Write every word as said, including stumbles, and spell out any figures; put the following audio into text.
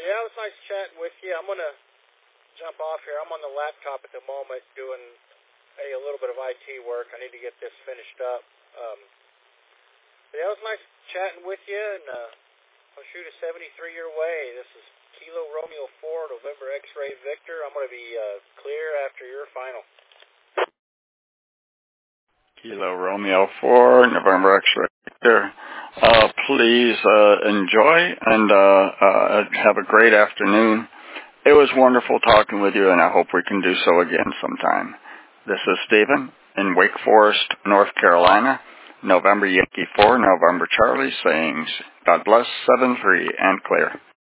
Yeah, it was nice chatting with you. I'm going to jump off here. I'm on the laptop at the moment doing a, a little bit of I T work. I need to get this finished up. Um, but yeah, it was nice chatting with you, and uh, I'll shoot a seventy-three your way. This is Kilo Romeo four, November X-Ray Victor. I'm going to be uh, clear after your final. Kilo Romeo four, November X-Ray Victor. Uh, please uh, enjoy and uh, uh, have a great afternoon. It was wonderful talking with you, and I hope we can do so again sometime. This is Stephen in Wake Forest, North Carolina, November Yankee four, November Charlie, saying God bless, seven three, and clear.